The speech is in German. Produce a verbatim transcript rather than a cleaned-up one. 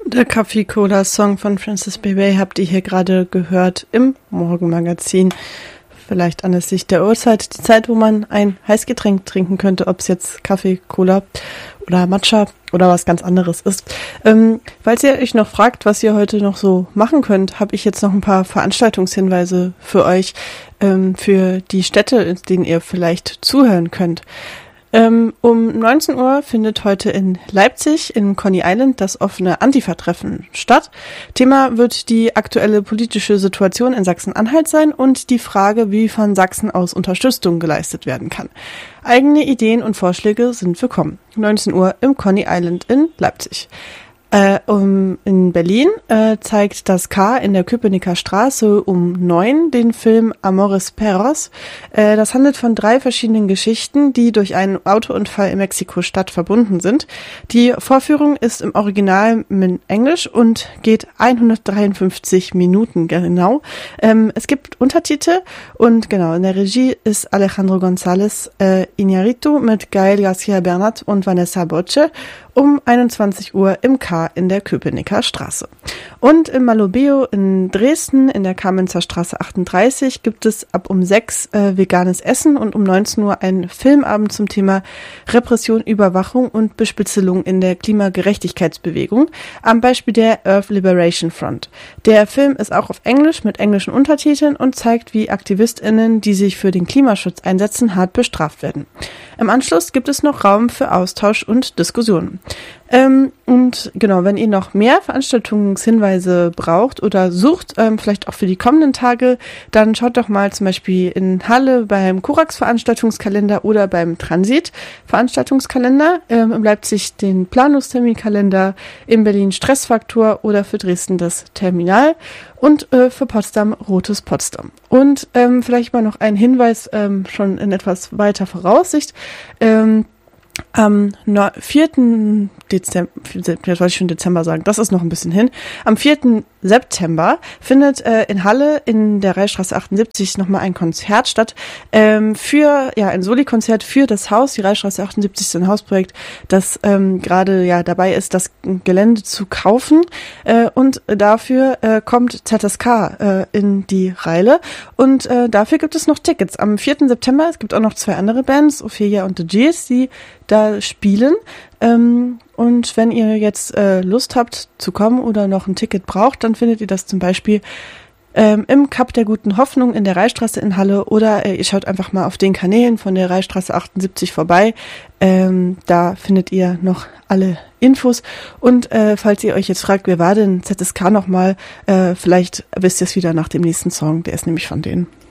Der Kaffee-Cola-Song von Francis Bebey habt ihr hier gerade gehört im Morgenmagazin. Vielleicht anlässlich der Uhrzeit, die Zeit, wo man ein Heißgetränk trinken könnte, ob es jetzt Kaffee, Cola oder Matcha oder was ganz anderes ist. Ähm, falls ihr euch noch fragt, was ihr heute noch so machen könnt, habe ich jetzt noch ein paar Veranstaltungshinweise für euch, ähm, für die Städte, in denen ihr vielleicht zuhören könnt. Ähm, um neunzehn Uhr findet heute in Leipzig in Coney Island das offene Antifa-Treffen statt. Thema wird die aktuelle politische Situation in Sachsen-Anhalt sein und die Frage, wie von Sachsen aus Unterstützung geleistet werden kann. Eigene Ideen und Vorschläge sind willkommen. neunzehn Uhr im Coney Island in Leipzig. Äh, um, in Berlin äh, zeigt das K in der Köpenicker Straße um neun den Film Amores Perros. Äh, das handelt von drei verschiedenen Geschichten, die durch einen Autounfall in Mexiko-Stadt verbunden sind. Die Vorführung ist im Original in Englisch und geht hundertdreiundfünfzig Minuten genau. Ähm, es gibt Untertitel und genau, in der Regie ist Alejandro González äh, Iñárritu mit Gael García Bernat und Vanessa Bocce um einundzwanzig Uhr im K in der Köpenicker Straße. Und im Malobeo in Dresden in der Kamenzer Straße achtunddreißig gibt es ab um sechs äh, veganes Essen und um neunzehn Uhr einen Filmabend zum Thema Repression, Überwachung und Bespitzelung in der Klimagerechtigkeitsbewegung am Beispiel der Earth Liberation Front. Der Film ist auch auf Englisch mit englischen Untertiteln und zeigt, wie AktivistInnen, die sich für den Klimaschutz einsetzen, hart bestraft werden. Im Anschluss gibt es noch Raum für Austausch und Diskussionen. Ähm, und genau, wenn ihr noch mehr Veranstaltungshinweise braucht oder sucht, ähm, vielleicht auch für die kommenden Tage, dann schaut doch mal zum Beispiel in Halle beim Korax-Veranstaltungskalender oder beim Transit-Veranstaltungskalender, ähm, in Leipzig den Planungsterminkalender, in Berlin Stressfaktor oder für Dresden das Terminal und äh, für Potsdam Rotes Potsdam. Und ähm, vielleicht mal noch ein Hinweis ähm, schon in etwas weiter Voraussicht. Ähm, Am vierten Dezember, jetzt wollte ich schon Dezember sagen, das ist noch ein bisschen hin. Am vierten September findet äh, in Halle in der Reichsstraße achtundsiebzig nochmal ein Konzert statt, ähm, für, ja, ein Soli-Konzert für das Haus. Die Reichsstraße achtundsiebzig ist ein Hausprojekt, das ähm, gerade ja dabei ist, das Gelände zu kaufen, äh, und dafür äh, kommt Z S K äh, in die Reile und äh, dafür gibt es noch Tickets. Am vierten September, es gibt auch noch zwei andere Bands, Ophelia und The G's, die da spielen. Ähm, und wenn ihr jetzt äh, Lust habt zu kommen oder noch ein Ticket braucht, dann findet ihr das zum Beispiel ähm, im Cup der Guten Hoffnung in der Reichsstraße in Halle oder äh, ihr schaut einfach mal auf den Kanälen von der Reichsstraße achtundsiebzig vorbei. Ähm, da findet ihr noch alle Infos. Und äh, falls ihr euch jetzt fragt, wer war denn Z S K nochmal, äh, vielleicht wisst ihr es wieder nach dem nächsten Song, der ist nämlich von denen.